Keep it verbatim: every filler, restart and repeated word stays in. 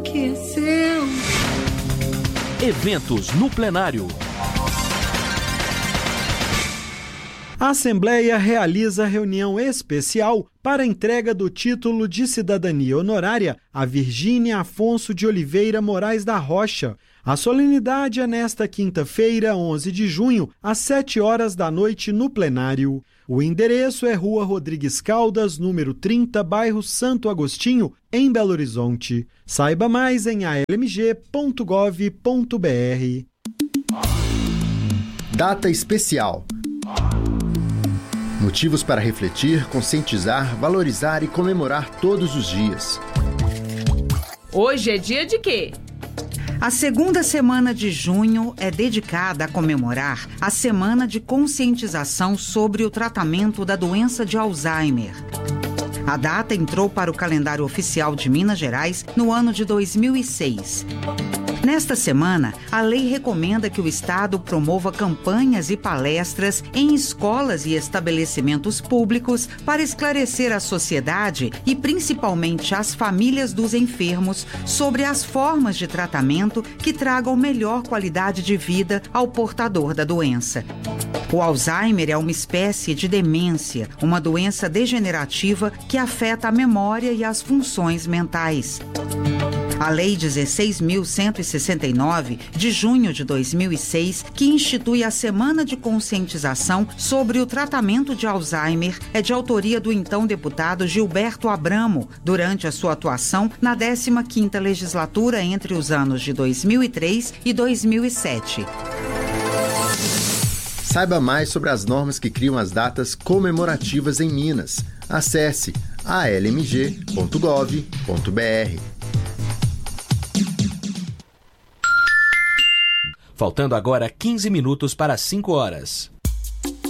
que é seu. Eventos no plenário. A Assembleia realiza reunião especial para a entrega do título de cidadania honorária a Virgínia Afonso de Oliveira Moraes da Rocha. A solenidade é nesta quinta-feira, onze de junho, às sete horas da noite, no plenário. O endereço é Rua Rodrigues Caldas, número trinta, bairro Santo Agostinho, em Belo Horizonte. Saiba mais em a l m g ponto gov ponto b r. Data especial. Motivos para refletir, conscientizar, valorizar e comemorar todos os dias. Hoje é dia de quê? A segunda semana de junho é dedicada a comemorar a Semana de Conscientização sobre o Tratamento da Doença de Alzheimer. A data entrou para o calendário oficial de Minas Gerais no ano de dois mil e seis. Nesta semana, a lei recomenda que o Estado promova campanhas e palestras em escolas e estabelecimentos públicos para esclarecer a sociedade e principalmente as famílias dos enfermos sobre as formas de tratamento que tragam melhor qualidade de vida ao portador da doença. O Alzheimer é uma espécie de demência, uma doença degenerativa que afeta a memória e as funções mentais. A Lei dezesseis mil cento e sessenta e nove, de junho de dois mil e seis, que institui a Semana de Conscientização sobre o Tratamento de Alzheimer, é de autoria do então deputado Gilberto Abramo, durante a sua atuação na décima quinta Legislatura entre os anos de dois mil e três e dois mil e sete. Saiba mais sobre as normas que criam as datas comemorativas em Minas. Acesse a l m g ponto gov ponto b r. Faltando agora quinze minutos para cinco horas.